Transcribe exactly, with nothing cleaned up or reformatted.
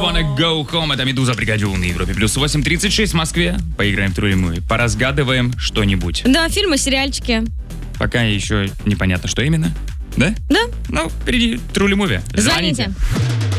Wanna Go Home. Это Медуза, Бригадюн на Европе. Плюс восемь тридцать шесть в Москве. Поиграем в Truly Movie. Поразгадываем что-нибудь. Да, фильмы, сериальчики. Пока еще непонятно, что именно. Да? Да. Ну, впереди Truly Movie. Звоните.